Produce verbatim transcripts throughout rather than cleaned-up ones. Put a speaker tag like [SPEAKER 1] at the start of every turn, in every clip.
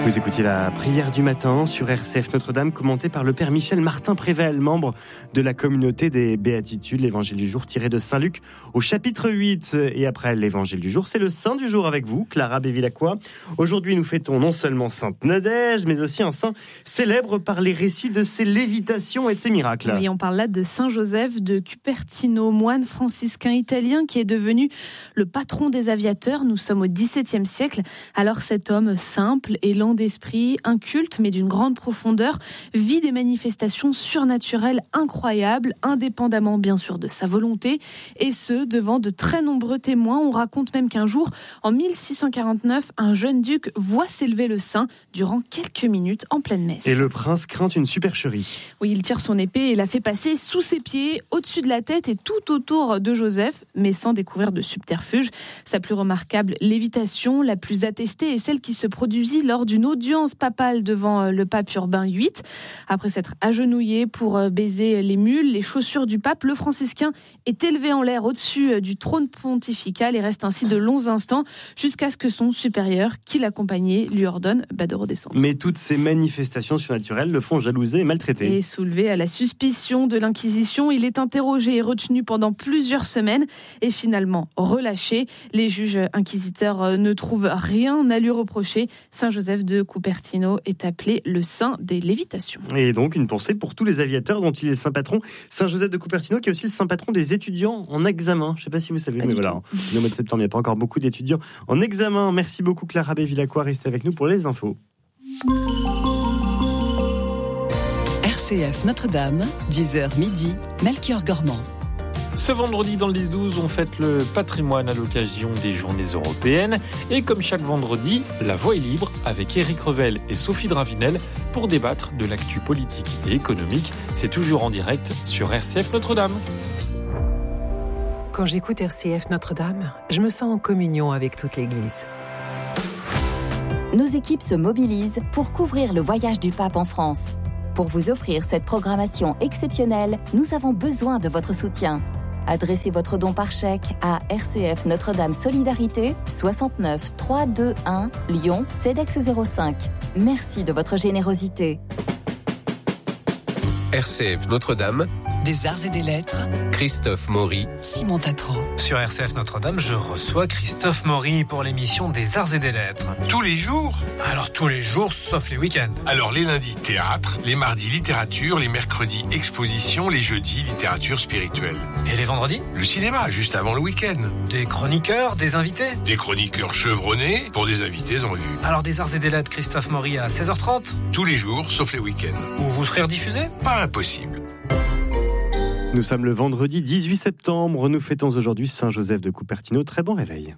[SPEAKER 1] Vous écoutez la prière du matin sur R C F Notre-Dame, commentée par le Père Michel Martin-Prével, membre de la communauté des Béatitudes. L'évangile du jour tiré de Saint Luc au chapitre huit. Et après l'évangile du jour, c'est le saint du jour avec vous, Clara Bevilacqua. Aujourd'hui, nous fêtons non seulement Sainte Nadège, mais aussi un saint célèbre par les récits de ses lévitations et de ses miracles.
[SPEAKER 2] Oui, on parle là de Saint Joseph de Cupertino, moine franciscain italien qui est devenu le patron des aviateurs. Nous sommes au dix-septième siècle. Alors cet homme simple et lent d'esprit, inculte mais d'une grande profondeur, vit des manifestations surnaturelles incroyables, indépendamment bien sûr de sa volonté, et ce, devant de très nombreux témoins. On raconte même qu'un jour, en mille six cent quarante-neuf, un jeune duc voit s'élever le saint durant quelques minutes en pleine messe.
[SPEAKER 1] Et le prince craint une supercherie.
[SPEAKER 2] Oui, il tire son épée et la fait passer sous ses pieds, au-dessus de la tête et tout autour de Joseph, mais sans découvrir de subterfuge. Sa plus remarquable lévitation, la plus attestée, est celle qui se produisit lors d'une audience papale devant le pape Urbain huit. Après s'être agenouillé pour baiser les mules, les chaussures du pape, le franciscain est élevé en l'air au-dessus du trône pontifical et reste ainsi de longs instants jusqu'à ce que son supérieur, qui l'accompagnait, lui ordonne bah, de redescendre.
[SPEAKER 1] Mais toutes ces manifestations surnaturelles le font jalouser et maltraiter.
[SPEAKER 2] Et soulevé à la suspicion de l'Inquisition, il est interrogé et retenu pendant plusieurs semaines et finalement relâché. Les juges inquisiteurs ne trouvent rien à lui reprocher. Saint Joseph de Cupertino est appelé le saint des lévitations.
[SPEAKER 1] Et donc une pensée pour tous les aviateurs dont il est saint patron. Saint Joseph de Cupertino qui est aussi le saint patron des étudiants en examen. Je ne sais pas si vous savez,
[SPEAKER 2] pas
[SPEAKER 1] mais voilà,
[SPEAKER 2] tout.
[SPEAKER 1] Le mois de septembre, il n'y a pas encore beaucoup d'étudiants en examen. Merci beaucoup Clara Bevilacqua, restez avec nous pour les infos.
[SPEAKER 3] R C F Notre-Dame, dix heures midi, Melchior Gormand.
[SPEAKER 4] Ce vendredi dans le dix douze, on fête le patrimoine à l'occasion des journées européennes. Et comme chaque vendredi, la voix est libre avec Éric Revel et Sophie Dravinel pour débattre de l'actu politique et économique. C'est toujours en direct sur R C F Notre-Dame.
[SPEAKER 5] Quand j'écoute R C F Notre-Dame, je me sens en communion avec toute l'Église.
[SPEAKER 6] Nos équipes se mobilisent pour couvrir le voyage du pape en France. Pour vous offrir cette programmation exceptionnelle, nous avons besoin de votre soutien. Adressez votre don par chèque à R C F Notre-Dame Solidarité, soixante-neuf trois cent vingt-et-un, Lyon, CEDEX zéro cinq. Merci de votre générosité.
[SPEAKER 7] R C F Notre-Dame,
[SPEAKER 3] Des arts et des lettres,
[SPEAKER 7] Christophe Maury,
[SPEAKER 3] Simon Tatro.
[SPEAKER 8] Sur R C F Notre-Dame, je reçois Christophe Maury pour l'émission des arts et des lettres.
[SPEAKER 9] Tous les jours ?
[SPEAKER 8] Alors tous les jours, sauf les week-ends.
[SPEAKER 9] Alors les lundis, théâtre, les mardis, littérature, les mercredis, exposition, les jeudis, littérature spirituelle.
[SPEAKER 8] Et les vendredis ?
[SPEAKER 9] Le cinéma, juste avant le week-end.
[SPEAKER 8] Des chroniqueurs, des invités ?
[SPEAKER 9] Des chroniqueurs chevronnés pour des invités en vue.
[SPEAKER 8] Alors des arts et des lettres, Christophe Maury à seize heures trente ?
[SPEAKER 9] Tous les jours, sauf les week-ends.
[SPEAKER 8] Où vous serez rediffusé ?
[SPEAKER 9] Pas impossible.
[SPEAKER 1] Nous sommes le vendredi dix-huit septembre. Nous fêtons aujourd'hui Saint Joseph de Cupertino. Très bon réveil.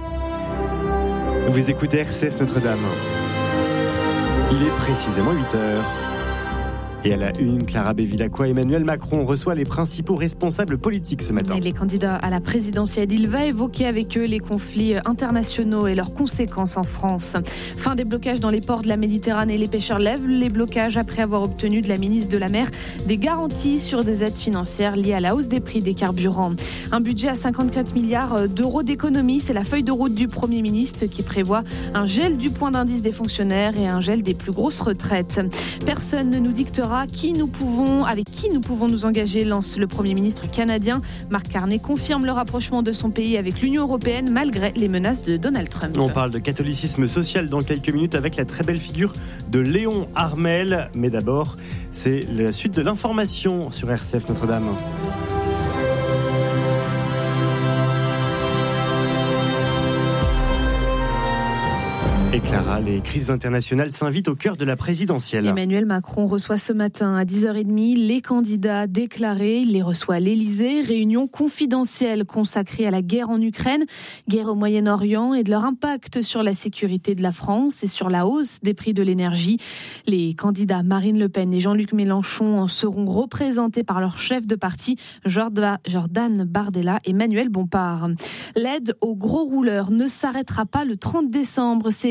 [SPEAKER 1] Vous écoutez R C F Notre-Dame. Il est précisément huit heures. Et à la une, Clara Bevilacqua, Emmanuel Macron reçoit les principaux responsables politiques ce matin.
[SPEAKER 2] Et les candidats à la présidentielle, il va évoquer avec eux les conflits internationaux et leurs conséquences en France. Fin des blocages dans les ports de la Méditerranée. Les pêcheurs lèvent les blocages après avoir obtenu de la ministre de la Mer des garanties sur des aides financières liées à la hausse des prix des carburants. Un budget à cinquante-quatre milliards d'euros d'économie. C'est la feuille de route du Premier ministre qui prévoit un gel du point d'indice des fonctionnaires et un gel des plus grosses retraites. Personne ne nous dictera Qui nous pouvons, avec qui nous pouvons nous engager, lance le Premier ministre canadien. Marc Carney confirme le rapprochement de son pays avec l'Union européenne malgré les menaces de Donald Trump.
[SPEAKER 1] On parle de catholicisme social dans quelques minutes avec la très belle figure de Léon Armel. Mais d'abord, c'est la suite de l'information sur R C F Notre-Dame. Et Clara, les crises internationales s'invitent au cœur de la présidentielle.
[SPEAKER 2] Emmanuel Macron reçoit ce matin à dix heures trente les candidats déclarés. Il les reçoit à l'Élysée. Réunion confidentielle consacrée à la guerre en Ukraine, guerre au Moyen-Orient et de leur impact sur la sécurité de la France et sur la hausse des prix de l'énergie. Les candidats Marine Le Pen et Jean-Luc Mélenchon en seront représentés par leur chef de parti, Jordan Bardella et Manuel Bompard. L'aide aux gros rouleurs ne s'arrêtera pas le trente décembre. C'est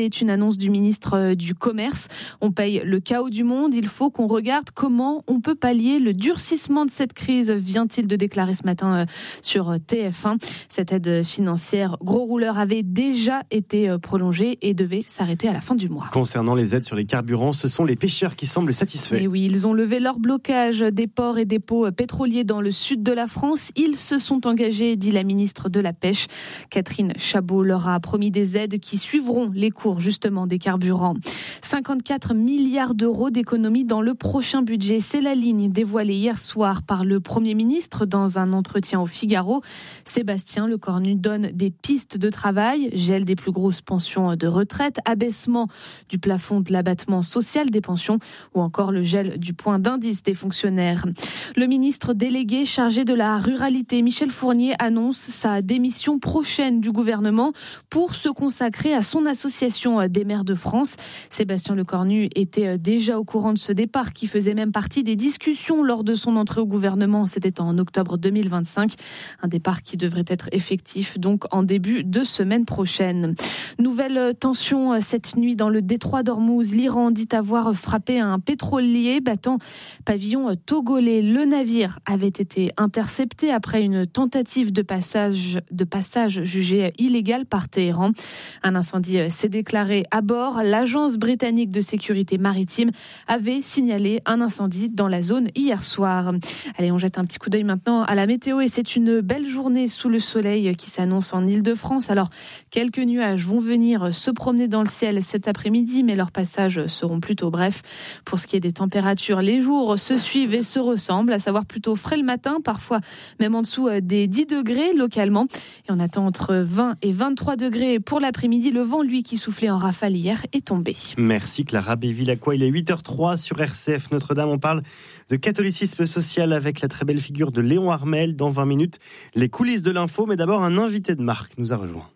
[SPEAKER 2] C'est une annonce du ministre du Commerce. On paye le chaos du monde. Il faut qu'on regarde comment on peut pallier le durcissement de cette crise, vient-il de déclarer ce matin sur T F un. Cette aide financière gros rouleur avait déjà été prolongée et devait s'arrêter à la fin du mois.
[SPEAKER 1] Concernant les aides sur les carburants, ce sont les pêcheurs qui semblent satisfaits.
[SPEAKER 2] Et oui, ils ont levé leur blocage des ports et dépôts pétroliers dans le sud de la France. Ils se sont engagés, dit la ministre de la Pêche. Catherine Chabot leur a promis des aides qui suivront les cours justement des carburants. cinquante-quatre milliards d'euros d'économies dans le prochain budget. C'est la ligne dévoilée hier soir par le Premier ministre dans un entretien au Figaro. Sébastien Lecornu donne des pistes de travail, gel des plus grosses pensions de retraite, abaissement du plafond de l'abattement social des pensions ou encore le gel du point d'indice des fonctionnaires. Le ministre délégué chargé de la ruralité, Michel Fournier, annonce sa démission prochaine du gouvernement pour se consacrer à son association des maires de France. Sébastien Lecornu était déjà au courant de ce départ qui faisait même partie des discussions lors de son entrée au gouvernement. C'était en octobre deux mille vingt-cinq. Un départ qui devrait être effectif donc en début de semaine prochaine. Nouvelle tension cette nuit dans le détroit d'Ormuz. L'Iran dit avoir frappé un pétrolier battant pavillon togolais. Le navire avait été intercepté après une tentative de passage, de passage jugée illégale par Téhéran. Un incendie s'est déclaré à bord. L'agence britannique de sécurité maritime avait signalé un incendie dans la zone hier soir. Allez, on jette un petit coup d'œil maintenant à la météo et c'est une belle journée sous le soleil qui s'annonce en Île-de-France. Alors, quelques nuages vont venir se promener dans le ciel cet après-midi, mais leurs passages seront plutôt brefs. Pour ce qui est des températures, les jours se suivent et se ressemblent, à savoir plutôt frais le matin, parfois même en dessous des dix degrés localement. Et on attend entre vingt et vingt-trois degrés pour l'après-midi. Le vent, lui, qui soufflait en rafale hier, est tombé.
[SPEAKER 1] Merci Clara Béville-Lacroix. Il est huit heures trois sur R C F Notre-Dame. On parle de catholicisme social avec la très belle figure de Léon Armel. Dans vingt minutes, les coulisses de l'info. Mais d'abord, un invité de marque nous a rejoint.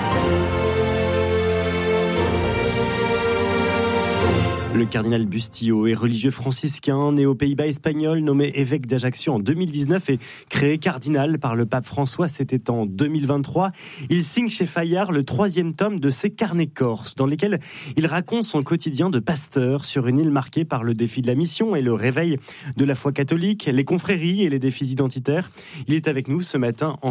[SPEAKER 1] Le cardinal Bustillo est religieux franciscain, né aux Pays-Bas espagnols, nommé évêque d'Ajaccio en deux mille dix-neuf et créé cardinal par le pape François, c'était en deux mille vingt-trois. Il signe chez Fayard le troisième tome de ses carnets corses, dans lesquels il raconte son quotidien de pasteur sur une île marquée par le défi de la mission et le réveil de la foi catholique, les confréries et les défis identitaires. Il est avec nous ce matin en